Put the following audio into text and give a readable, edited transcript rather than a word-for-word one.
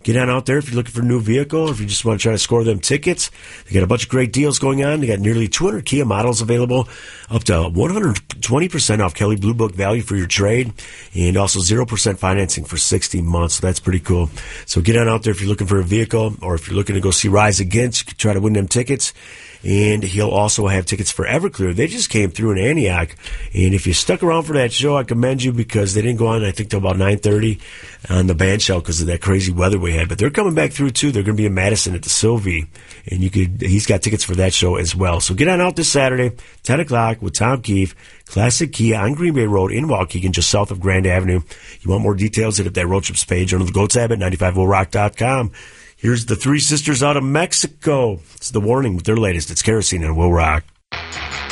get on out there if you're looking for a new vehicle or if you just want to try to score them tickets. They got a bunch of great deals going on. They got nearly 200 Kia models available, up to 120% off Kelley Blue Book value for your trade, and also 0% financing for 60 months. So that's pretty cool. So get on out there if you're looking for a vehicle or if you're looking to go see Rise Against, you can try to win them tickets. And he'll also have tickets for Everclear. They just came through in Antioch. And if you stuck around for that show, I commend you because they didn't go on, I think, till about 9:30 on the band shell because of that crazy weather we had. But they're coming back through, too. They're going to be in Madison at the Sylvie. And he's got tickets for that show as well. So get on out this Saturday, 10 o'clock with Tom Keefe, Classic Kia on Green Bay Road in Waukegan, just south of Grand Avenue. You want more details, hit up that road trips page under the Go tab at 950rock.com. Here's the Three Sisters out of Mexico. It's The Warning with their latest. It's Kerosene and Will Rock.